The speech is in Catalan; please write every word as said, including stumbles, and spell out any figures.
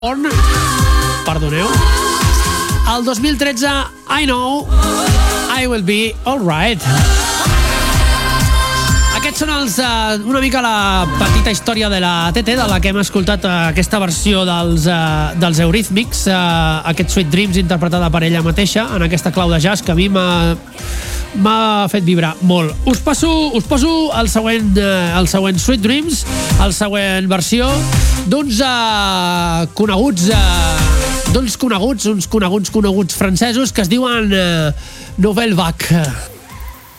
On, perdoneu, el dos mil tretze, I Know, I Will Be Alright. Aquests són els, uh, una mica la petita història de la T T, de la que hem escoltat uh, aquesta versió dels, uh, dels Eurythmics, uh, aquest Sweet Dreams interpretada per ella mateixa, en aquesta clau de jazz que a mi m'ha m'ha fet vibrar molt. Us passo, us poso el següent, uh, el següent Sweet Dreams, el següent versió d'uns uh, coneguts uh, d'uns coneguts, uns coneguts coneguts francesos que es diuen uh, Nouvelle Vague.